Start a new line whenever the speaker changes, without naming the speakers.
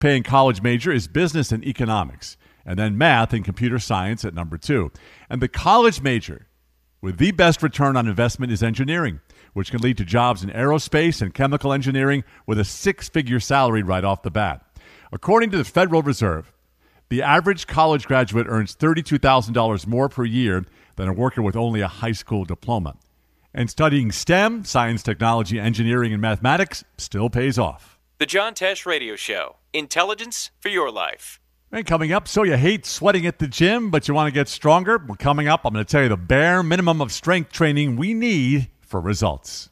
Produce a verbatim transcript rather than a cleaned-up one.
paying college major is business and economics, and then math and computer science at number two. And the college major with the best return on investment is engineering, which can lead to jobs in aerospace and chemical engineering with a six-figure salary right off the bat. According to the Federal Reserve, the average college graduate earns thirty-two thousand dollars more per year than a worker with only a high school diploma. And studying STEM, science, technology, engineering, and mathematics still pays off.
The John Tesh Radio Show. Intelligence for your life.
And coming up, so you hate sweating at the gym, but you want to get stronger? Well, coming up, I'm going to tell you the bare minimum of strength training we need for results.